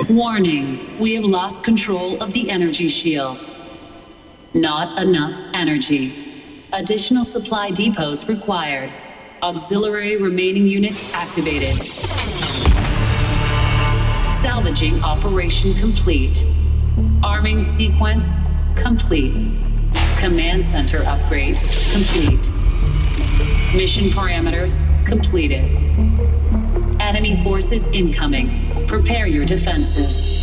Warning, we have lost control of the energy shield. Not enough energy. Additional supply depots required. Auxiliary remaining units activated. Salvaging operation complete. Arming sequence complete. Command center upgrade complete. Mission parameters completed. Enemy forces incoming. Prepare your defenses.